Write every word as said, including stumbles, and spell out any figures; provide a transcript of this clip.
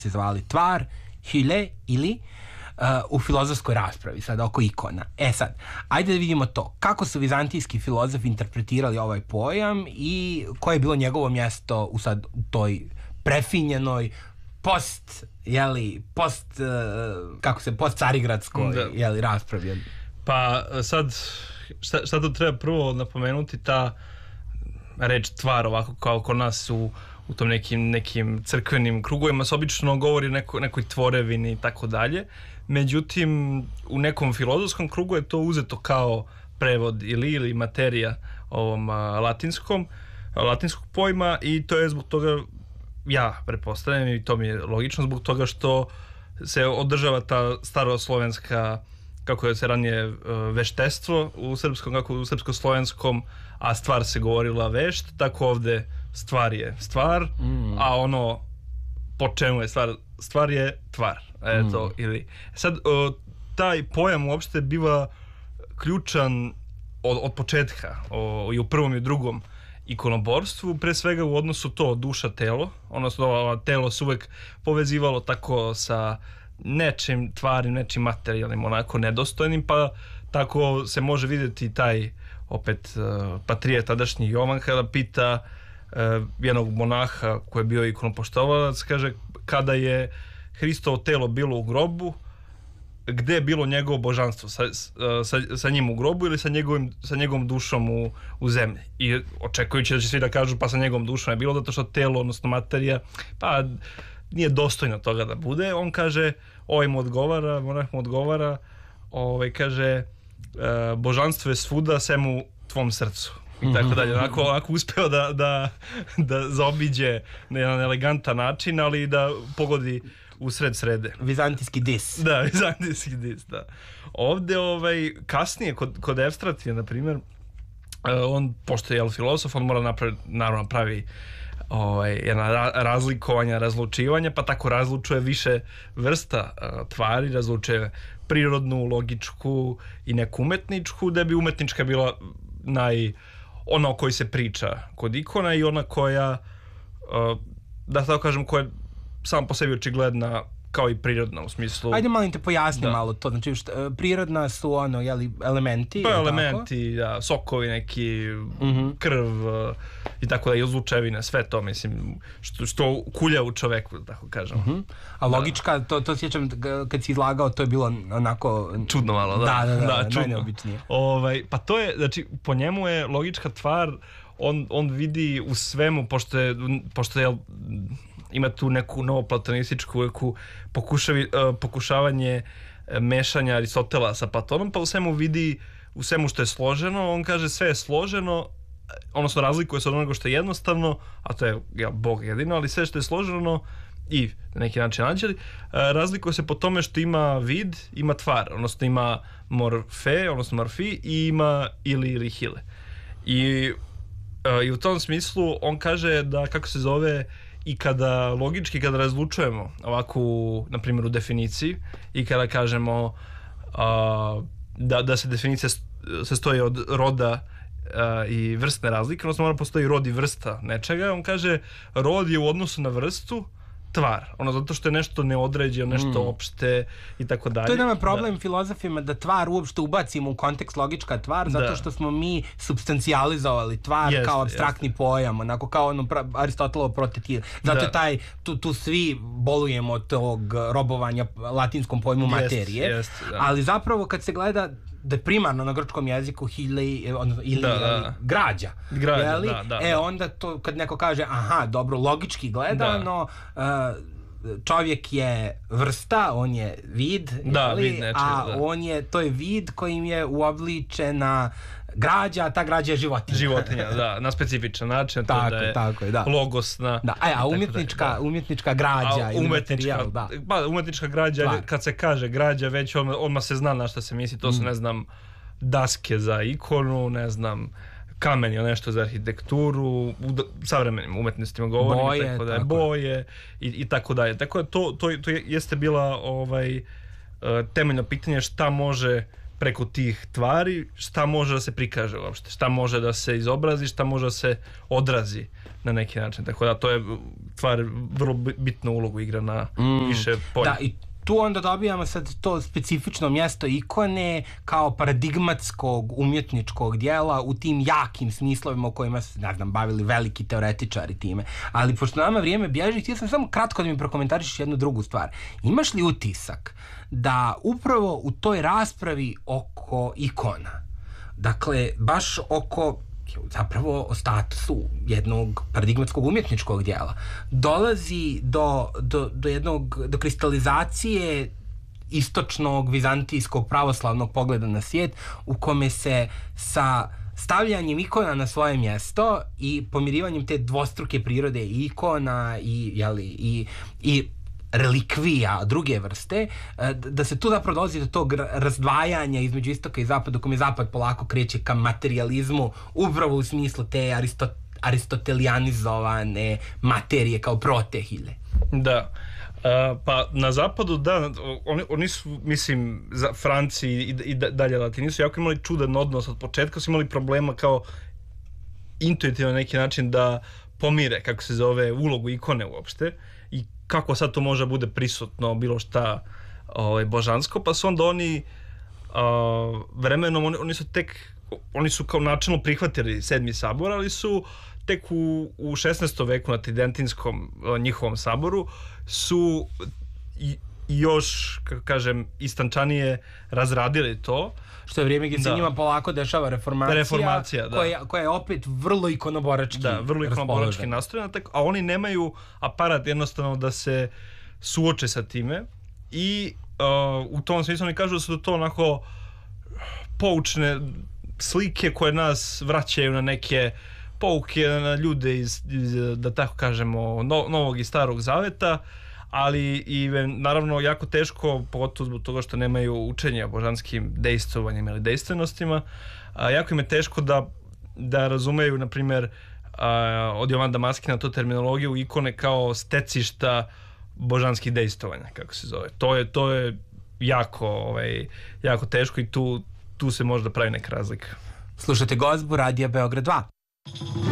se zvali tvar, hyle ili uh, u filozofskoj raspravi sad oko ikona. E sad, ajde da vidimo to. Kako su vizantijski filozofi interpretirali ovaj pojam i koje je bilo njegovo mjesto u sad u toj prefinjenoj post, jeli, post, uh, kako se, post carigradskoj, da. Jeli, raspravi. Pa sad, šta, šta tu treba prvo napomenuti, ta reč tvar, ovako kao kod nas u, u tom nekim, nekim crkvenim krugovima se obično govori o neko, nekoj tvorevini i tako dalje. Međutim, u nekom filozofskom krugu je to uzeto kao prevod ili, ili materija ovom a, latinskom, a, latinskog pojma i to je zbog toga, ja pretpostavljam i to mi je logično, zbog toga što se održava ta staroslovenska, kako je se ranije veštestvo u srpskom, kako u srpsko-slovenskom, a stvar se govorila vešt, tako ovde stvar je stvar, mm. a ono po čemu je stvar, stvar je tvar. Eto, mm. ili sad o, taj pojam uopšte biva ključan od, od početka o, i u prvom i u drugom ikonoborstvu, pre svega u odnosu to duša-telo, odnosno telo se uvek povezivalo tako sa nečim tvarnim, nečim materijalnim, onako nedostojnim, pa tako se može vidjeti taj opet uh, patrijarh tadašnji Jovan kada pita uh, jednog monaha koji je bio ikonopoštovalac, kaže kada je Hristovo telo bilo u grobu, gde je bilo njegovo božanstvo, sa, sa, sa njim u grobu ili sa, njegovim, sa njegovom dušom u, u zemlji, i očekujući da će svi da kažu pa sa njegovom dušom je bilo, zato što telo, odnosno materija, pa nije dostojno toga da bude. On kaže, ovaj mu odgovara, monah mu odgovara, ovaj kaže, e, božanstvo je svuda, sem u tvom srcu. I tako dalje. Onako, onako uspeo da, da, da zaobiđe na jedan elegantan način, ali da pogodi u sred srede. Vizantijski dis. Da, vizantijski dis, da. Ovde, ovaj, kasnije, kod, kod Evstratija, na primjer, on, pošto je jel, filozof, on mora napravi, naravno pravi ovaj, jedna razlikovanja, razlučivanja, pa tako razlučuje više vrsta uh, tvari, razlučuje prirodnu, logičku i neku umetničku, da bi umetnička bila naj, ona o kojoj se priča kod ikona i ona koja, uh, da tako kažem, koja je sam po sebi očigledna kao i prirodna u smislu. Ajde malo te pojasni da. Malo to, znači što, prirodna su ono, jeli, elementi? Pa elementi, da, sokovi neki, mm-hmm. krv i tako da, i zlučevine, sve to, mislim, što, što kulja u čoveku, da tako kažem. Mm-hmm. A logička, da. to, to sjećam kad si izlagao, to je bilo onako... Čudno malo, da. Da, da, da, da, da najneobičnije. Ovaj, pa to je, znači, po njemu je logička tvar, on, on vidi u svemu, pošto je, pošto je ima tu neku novoplatonističku neku pokušavi, uh, pokušavanje mešanja Aristotela sa Platonom, pa u svemu vidi, u svemu što je složeno, on kaže sve je složeno, odnosno razlikuje se od onoga što je jednostavno, a to je ja, Bog jedino, ali sve što je složeno i na neki način anđeli, uh, razlikuje se po tome što ima vid, ima tvar, odnosno ima morfe, odnosno morfi, i ima ili ili hile. I, uh, i u tom smislu on kaže da, kako se zove, i kada logički, kada razlučujemo ovako, na primjer u definiciji, i kada kažemo a, da, da se definicija sastoji od roda a, i vrstne razlike, odnosno mora postoji rod i vrsta nečega, on kaže rod je u odnosu na vrstu tvar, ono zato što je nešto neodređeno, nešto mm. opšte i tako dalje. To je nama problem da. Filozofima da tvar uopšte ubacimo u kontekst logička tvar, zato da. Što smo mi substancijalizovali tvar jest, kao apstraktni jest. Pojam, onako kao ono Aristotelovo protetije. Zato da. Je taj, tu, tu svi bolujemo od tog robovanja latinskom pojmu jest, materije, jest, ali zapravo kad se gleda da je primarno na grčkom jeziku hili, ili, da, da. građa, građa jeli? Da, da, e da. onda to kad neko kaže aha, dobro, logički gledano da. uh, čovjek je vrsta, on je vid, da, jeli? vid nečega, a da. on je, to je vid kojim je uobličena građa, a ta građa je životinja. Životinja, da, na specifičan način. Tako, da je tako je, da. Logosna. Da, a, a umjetnička, da. umjetnička građa a, ili umetnička, materijal, da. Pa, umjetnička građa, Tvar. Kad se kaže građa, već on, odmah se zna na što se misli, to mm. su, ne znam, daske za ikonu, ne znam, kamen je nešto za arhitekturu, u savremenim umetnostima govorim, boje, tako da je, boje i, i tako dalje. Tako da to, to, to jeste bila ovaj, temeljno pitanje šta može preko tih tvari šta može da se prikaže uopšte, šta može da se izobrazi, šta može da se odrazi na neki način. Tako da to je tvar vrlo bitnu ulogu igra na mm. više polja. Da, i tu onda dobijamo sad to specifično mjesto ikone kao paradigmatskog umjetničkog dijela u tim jakim smislovima u kojima se, ne znam, bavili veliki teoretičari time. Ali pošto nama vrijeme bježi, htio sam samo kratko da mi prokomentariš jednu drugu stvar. Imaš li utisak da upravo u toj raspravi oko ikona, dakle, baš oko zapravo o statusu jednog paradigmatskog umjetničkog dijela, dolazi do, do, do jednog, do kristalizacije istočnog vizantijskog pravoslavnog pogleda na svijet, u kome se sa stavljanjem ikona na svoje mjesto i pomirivanjem te dvostruke prirode ikona i, jeli, i, i relikvija druge vrste, da se tu zapravo dolazi do tog razdvajanja između istoka i zapada, u kome zapad polako kreće ka materijalizmu, upravo u smislu te aristot, aristotelijanizovane materije kao protehilje. Da. Uh, pa na zapadu, da, oni, oni su, mislim, za Franci i, i dalje Latini su jako imali čudan odnos od početka, su imali problema kao intuitivno na neki način da pomire, kako se zove, ulogu ikone uopšte i kako sad to može bude prisutno bilo šta ovaj, božansko, pa su onda oni uh, vremenom, oni, oni su tek, oni su kao načelno prihvatili sedmi sabor, ali su tek u, u šesnaestom veku na Tridentinskom uh, njihovom saboru su i, još, kako kažem, istančanije razradili to. Što je vrijeme gdje se da. njima polako dešava reformacija, reformacija da. koja, koja je opet vrlo ikonoborački da, vrlo ikonoborački nastrojena, a oni nemaju aparat jednostavno da se suoče sa time i uh, u tom smislu oni kažu da su to onako poučne slike koje nas vraćaju na neke pouke, na ljude iz, iz da tako kažemo, no, Novog i Starog Zaveta, ali i naravno jako teško, pogotovo zbog toga što nemaju učenja o božanskim dejstvovanjima ili dejstvenostima, a, jako im je teško da, da razumeju, na primjer, a, od Jovan Damaskina tu terminologiju ikone kao stecišta božanskih dejstvovanja, kako se zove. To je, to je jako, ovaj, jako teško i tu, tu se možda pravi neka razlika. Slušate Gozbu, Radija Beograd dva.